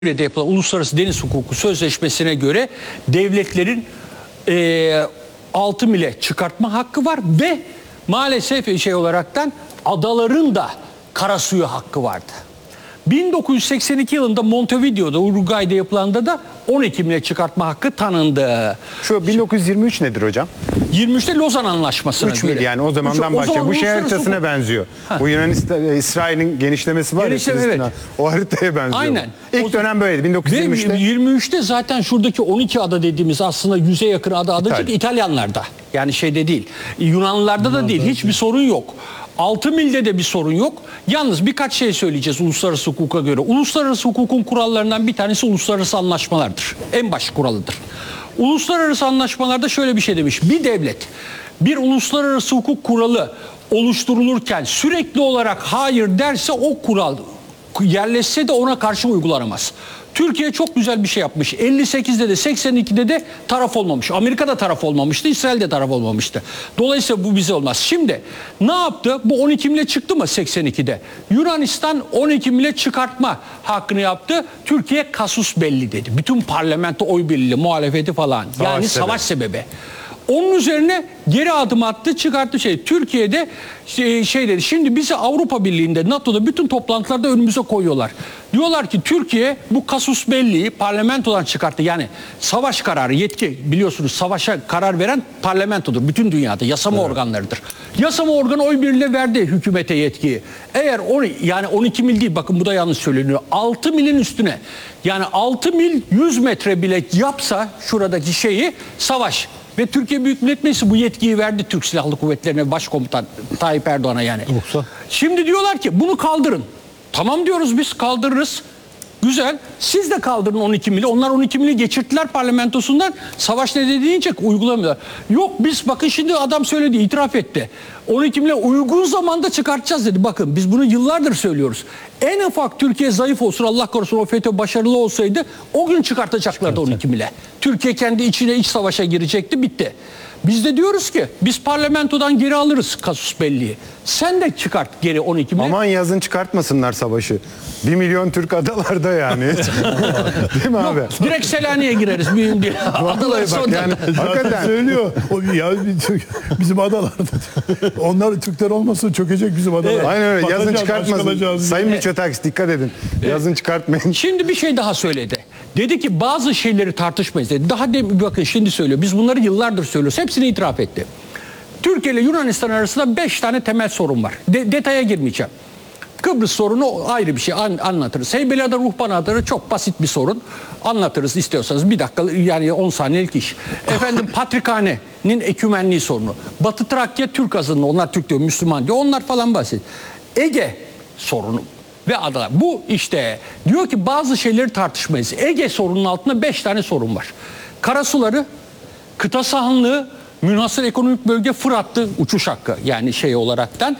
de yapılan Uluslararası Deniz Hukuku Sözleşmesi'ne göre devletlerin 6 mile çıkartma hakkı var ve maalesef olaraktan adaların da karasuyu hakkı vardı. 1982 yılında Montevideo'da, Uruguay'da yapılanında da 12 mile çıkartma hakkı tanındı. Şu 1923 nedir hocam? 23'te Lozan Anlaşması'na 3 mil göre. yani o zamandan başlıyor. Bu şey haritasına benziyor. Bu İsrail'in genişlemesi var ya. Evet. O haritaya benziyor. Aynen. İlk dönem böyleydi 1923'te. Ve 23'te zaten şuradaki 12 ada dediğimiz aslında 100'e yakın adacık İtalyanlarda. Yani şeyde değil. Yunanlılarda da değil. Hiçbir sorun yok. 6 milde de bir sorun yok. Yalnız birkaç şey söyleyeceğiz uluslararası hukuka göre. Uluslararası hukukun kurallarından bir tanesi uluslararası anlaşmalardır. En baş kuralıdır. Uluslararası anlaşmalarda şöyle bir şey demiş. Bir devlet bir uluslararası hukuk kuralı oluşturulurken sürekli olarak hayır derse o kural yerleşse de ona karşı uygulanamaz. Türkiye çok güzel bir şey yapmış. 58'de de 82'de de taraf olmamış. Amerika'da taraf olmamıştı, İsrail'de taraf olmamıştı. Dolayısıyla bu bize olmaz. Şimdi ne yaptı? Bu 12 mile çıktı mı 82'de? Yunanistan 12 mile çıkartma hakkını yaptı. Türkiye kasus belli dedi. Bütün parlamento oy birliği, muhalefeti falan. Yani savaş sebebi. Onun üzerine geri adım attı, çıkarttı şey. Türkiye'de şey dedi. Şimdi bizi Avrupa Birliği'nde, NATO'da bütün toplantılarda önümüze koyuyorlar. Diyorlar ki Türkiye bu kasus belliği parlamentodan çıkarttı. Yani savaş kararı, yetki biliyorsunuz savaşa karar veren parlamentodur. Bütün dünyada yasama organlarıdır. Yasama organı oy birliğiyle verdi hükümete yetkiyi. Eğer yani 12 mil değil, bakın bu da yanlış söyleniyor. 6 milin üstüne, yani 6 mil 100 metre bile yapsa şuradaki şeyi savaş. Ve Türkiye Büyük Millet Meclisi bu yetkiyi verdi Türk Silahlı Kuvvetleri'ne, Başkomutan Tayyip Erdoğan'a yani. Şimdi diyorlar ki bunu kaldırın. Tamam diyoruz, biz kaldırırız. Güzel. Siz de kaldırın 12 mili. Onlar 12 mili geçirttiler parlamentosundan. Savaş ne dediğince uygulamıyorlar. Yok biz bakın şimdi adam söyledi, itiraf etti. 12 mili uygun zamanda çıkartacağız dedi. Bakın biz bunu yıllardır söylüyoruz. En ufak Türkiye zayıf olsun, Allah korusun o FETÖ başarılı olsaydı o gün çıkartacaklardı 12 mile. Türkiye kendi içine iç savaşa girecekti, bitti. Biz de diyoruz ki biz parlamentodan geri alırız kasus belliği. Sen de çıkart geri 12 mile. Aman yazın çıkartmasınlar savaşı. 1 milyon Türk adalarda yani. Değil mi abi? Direkt Selanik'e gireriz. Mühim değil. Adaları bak yani, hakikaten. Söylüyor. Ya, bizim adalarda. Onlar Türkler olmasa çökecek bizim adalar. Evet. Aynen öyle. Yazın çıkartmasın. Sayın Evet. Mitsotakis dikkat edin. Yazın çıkartmayın. Şimdi bir şey daha söyledi. Dedi ki bazı şeyleri tartışmayız dedi. Daha bakın şimdi söylüyor. Biz bunları yıllardır söylüyoruz. Hepsini itiraf etti. Türkiye ile Yunanistan arasında 5 tane temel sorun var. Detaya girmeyeceğim. Kıbrıs sorunu ayrı bir şey, anlatırız. Heybeliada Ruhban Adaları çok basit bir sorun. Anlatırız istiyorsanız, bir dakika, yani 10 saniyelik iş. Efendim Patrikhane'nin ekümenliği sorunu. Batı Trakya Türk azınlığı, onlar Türk diyor, Müslüman diyor, onlar falan basit. Ege sorunu ve adalar. Bu işte diyor ki bazı şeyleri tartışmayız. Ege sorunun altında 5 tane sorun var. Karasuları, kıta sahanlığı, münhasır ekonomik bölge, Fırat'tı uçuş hakkı, yani şey olaraktan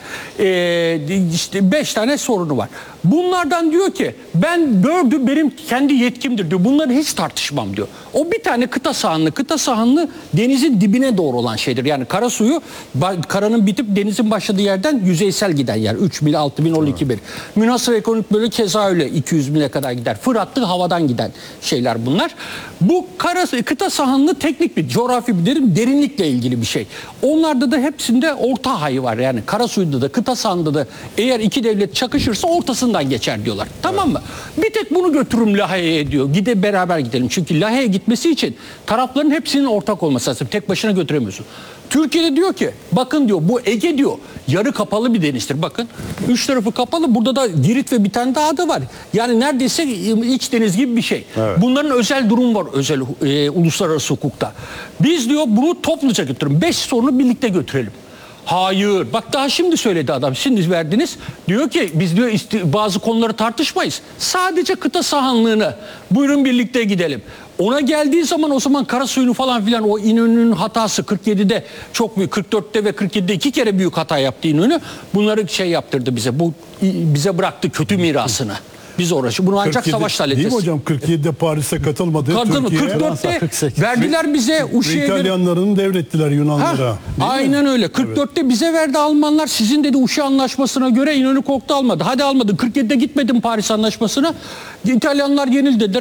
işte 5 tane sorunu var. Bunlardan diyor ki ben 4'ü benim kendi yetkimdir diyor. Bunları hiç tartışmam diyor. O bir tane kıta sahanlığı denizin dibine doğru olan şeydir. Yani karasuyu karanın bitip denizin başladığı yerden yüzeysel giden yer. 3 mil, 6 bin, 12 bin. Münhasır ekonomik bölge keza öyle 200 bine kadar gider. Fırat'ta havadan giden şeyler bunlar. Bu kıta sahanlığı teknik bir, coğrafi bir derinlikle ilgili bir şey. Onlarda da hepsinde orta hay var. Yani karasuyunda da kıta sahanında da eğer iki devlet çakışırsa ortasından geçer diyorlar. Tamam mı? Bir tek bunu götürürüm Lahey'e diyor. Beraber gidelim. Çünkü Lahey'e gitmesi için tarafların hepsinin ortak olması lazım. Tek başına götüremiyorsun. Türkiye'de diyor ki bakın diyor bu Ege diyor yarı kapalı bir denizdir. Bakın 3 tarafı kapalı. Burada da Girit ve bir tane daha ada var. Yani neredeyse iç deniz gibi bir şey. Evet. Bunların özel durum var uluslararası hukukta. Biz diyor bunu topluca götürelim. 5 sorunu birlikte götürelim. Hayır. Bak daha şimdi söyledi adam. Şimdi verdiniz. Diyor ki biz diyor bazı konuları tartışmayız. Sadece kıta sahanlığını buyurun birlikte gidelim. Ona geldiği zaman o zaman karasuyunu falan filan o İnönü'nün hatası 47'de çok büyük, 44'te ve 47'de 2 kere büyük hata yaptı İnönü. Bunları şey yaptırdı bize. Bu bize bıraktı kötü mirasını. Biz uğraşıyoruz. Bunu ancak 47 savaşla değil mi halledeceğiz. hocam? 47'de Paris'te katılmadı. Kadın Türkiye. 44'te verdiler bize Uşi'ye. İtalyanların devrettiler Yunanlara. Değil mi? Aynen öyle. 44'te bize verdi Almanlar. Sizin dedi Uşi Anlaşması'na göre İnönü Koktu almadı. Hadi almadın. 47'de gitmedin Paris Anlaşması'na. İtalyanlar yenildi dediler.